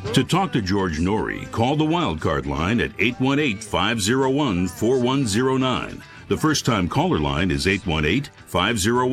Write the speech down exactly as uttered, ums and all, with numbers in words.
To talk to George Norrie, call the Wildcard line at eight one eight, five oh one, four one oh nine. The first-time caller line is eight one eight, five oh one,